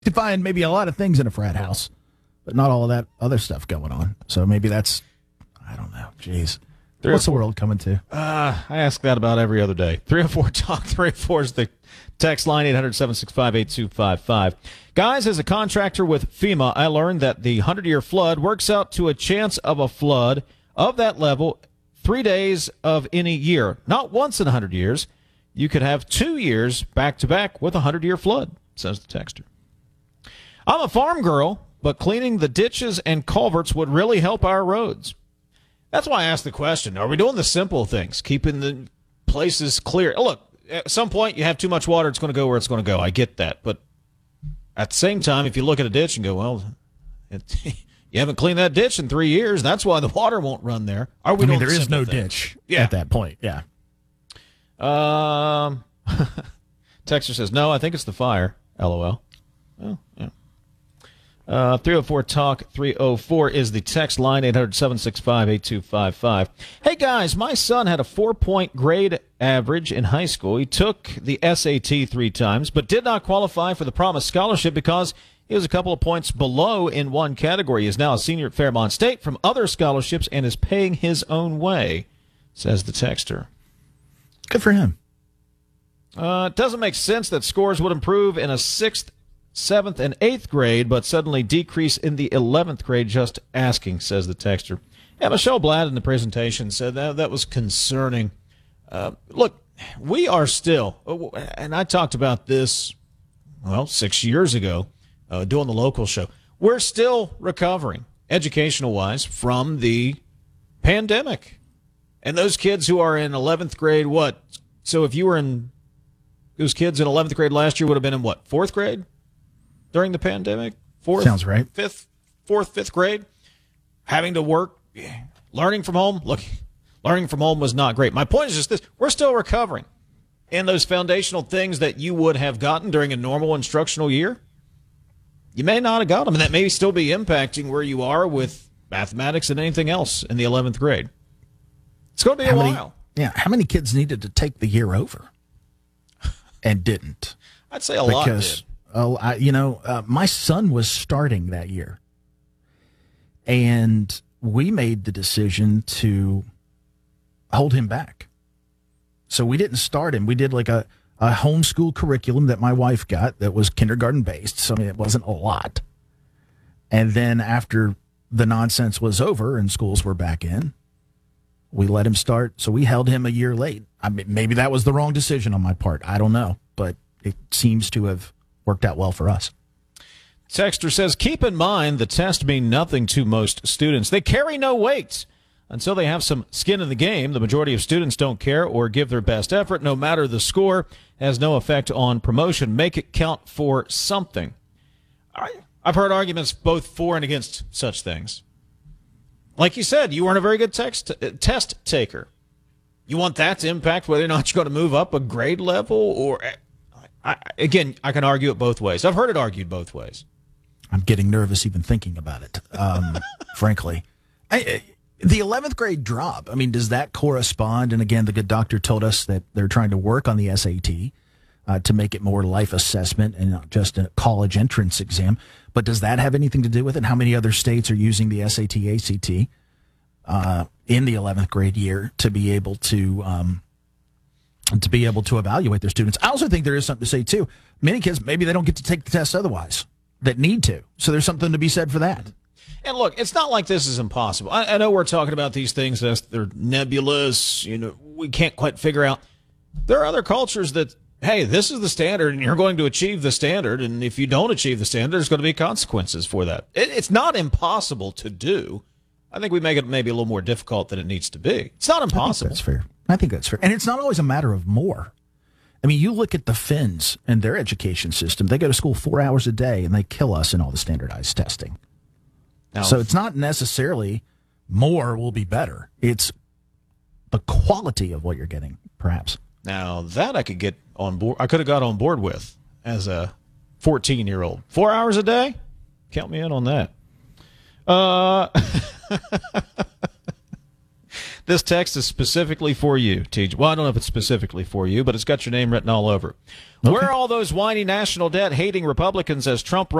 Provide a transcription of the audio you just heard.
could find maybe a lot of things in a frat house, but not all of that other stuff going on. So maybe that's, I don't know. Jeez. What's the world coming to? I ask that about every other day. 304-TALK, 304 is the text line, 800-765-8255. Guys, as a contractor with FEMA, I learned that the 100-year flood works out to a chance of a flood of that level 3 days of any year. Not once in 100 years. You could have 2 years back-to-back with a 100-year flood, says the texter. I'm a farm girl, but cleaning the ditches and culverts would really help our roads. That's why I asked the question. Are we doing the simple things, keeping the places clear? Look, at some point you have too much water, it's going to go where it's going to go. I get that. But at the same time, if you look at a ditch and go, well, you haven't cleaned that ditch in 3 years, that's why the water won't run there. Are we? There is no ditch at that point. Yeah. Texter says, no, I think it's the fire. LOL. Well, yeah. 304-TALK, 304 is the text line, 800-765-8255. Hey, guys, my son had a 4-point grade average in high school. He took the SAT 3 times, but did not qualify for the promised scholarship because he was a couple of points below in one category. He is now a senior at Fairmont State from other scholarships and is paying his own way, says the texter. Good for him. It doesn't make sense that scores would improve in a 6th, 7th, and 8th grade, but suddenly decrease in the 11th grade. Just asking, says the texter. Yeah, Michelle Blatt in the presentation said that was concerning. Look, we are still, and I talked about this, 6 years ago, doing the local show. We're still recovering, educational-wise, from the pandemic. And those kids who are in 11th grade, what? So if you were in, those kids in 11th grade last year would have been in what, 4th grade? During the pandemic? 4th? Sounds right. 4th, 5th grade? Having to work, learning from home? Look, learning from home was not great. My point is just this. We're still recovering. And those foundational things that you would have gotten during a normal instructional year, you may not have got them. And that may still be impacting where you are with mathematics and anything else in the 11th grade. It's going to be a while. How many kids needed to take the year over and didn't? I'd say a lot did. My son was starting that year, and we made the decision to hold him back. So we didn't start him. We did like a homeschool curriculum that my wife got that was kindergarten based. So, it wasn't a lot. And then after the nonsense was over and schools were back in, we let him start. So we held him a year late. I mean, maybe that was the wrong decision on my part. I don't know, but it seems to have worked out well for us. Texter says, keep in mind the tests mean nothing to most students. They carry no weight. Until they have some skin in the game, the majority of students don't care or give their best effort. No matter the score, has no effect on promotion. Make it count for something. I've heard arguments both for and against such things. Like you said, you weren't a very good test taker. You want that to impact whether or not you're going to move up a grade level? Or I can argue it both ways. I've heard it argued both ways. I'm getting nervous even thinking about it, frankly. The 11th grade drop, does that correspond? And again, the good doctor told us that they're trying to work on the SAT to make it more life assessment and not just a college entrance exam. But does that have anything to do with it? How many other states are using the SAT, ACT in the 11th grade year to be able to evaluate their students? I also think there is something to say, too. Many kids, maybe they don't get to take the test otherwise that need to. So there's something to be said for that. And look, it's not like this is impossible. I know we're talking about these things as they're nebulous. We can't quite figure out. There are other cultures that, hey, this is the standard, and you're going to achieve the standard. And if you don't achieve the standard, there's going to be consequences for that. It's not impossible to do. I think we make it maybe a little more difficult than it needs to be. It's not impossible. I think that's fair. And it's not always a matter of more. You look at the Finns and their education system. They go to school 4 hours a day, and they kill us in all the standardized testing. Now, so it's not necessarily more will be better. It's the quality of what you're getting, perhaps. Now, that I could get on board. I could have got on board with as a 14-year-old. 4 hours a day? Count me in on that. The This text is specifically for you, TJ. Well, I don't know if it's specifically for you, but it's got your name written all over. Okay. Where are all those whiny national debt hating Republicans as Trump